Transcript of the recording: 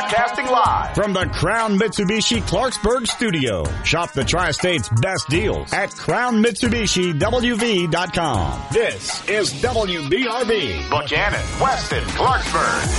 Broadcasting live from the Crown Mitsubishi Clarksburg studio. Shop the Tri-State's best deals at CrownMitsubishiWV.com. This is WBRB. Buchanan, Weston, Clarksburg.